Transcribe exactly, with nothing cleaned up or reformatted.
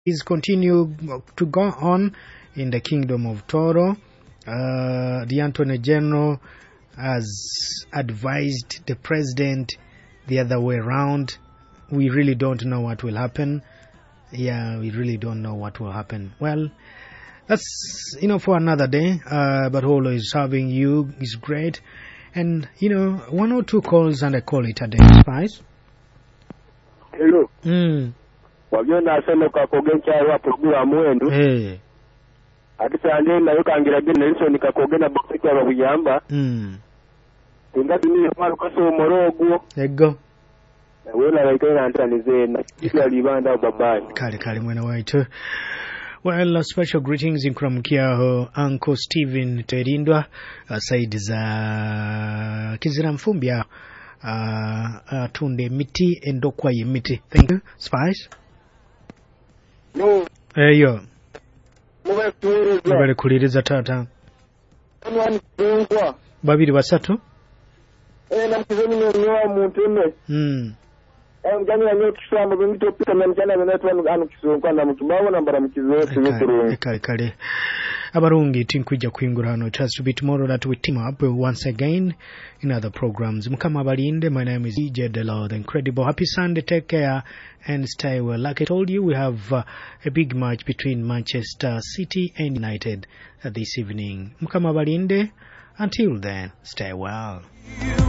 is continue to go on in the Kingdom of Toro. Uh, the Attorney General has advised the President the other way around. We really don't know what will happen. Yeah, we really don't know what will happen. Well, that's, you know, for another day. Uh, but always having you is great. And, you know, one or two calls and I call it a day, Spice. Hello. Mm. Wabyona sema kwa kogencha wapo kwa mwendo. Hey. Atisande na yokangira bine nso nikakogena bokeki ababuyamba. Mm. Ngati ni mara kaso morogo. Ego. Wela waikaina antanizena. Kisa libanda babai. Kale kale mwena waitu. Well, uh, special greetings in Kramkiaho, Uncle Steven Terindwa, uh, saidi za Kizira Mfumbia, uh, uh, tunde miti endokwa yemiti. Thank you, Spice. No. Hey, yo. Mwe tuweza. Mbale kuliriza tata. Mwani kuungwa. Babiri basatu? Eh, na mkizoni mwenyewa munteme. Hmm. Eh, mjani ya nyo kisamba, bimito pita na mchana menetu anu kisonga na mtubawa na mbara mkizo Kale, kale, kale. Abarungi tinkuja kuingura hano. It has to be tomorrow that we team up once again in other programs. Mkama balinde, my name is E J Delo, the incredible. Happy Sunday, take care and stay well. Like I told you, we have uh, a big match between Manchester City and United uh, this evening. Mkama balinde, until then, stay well.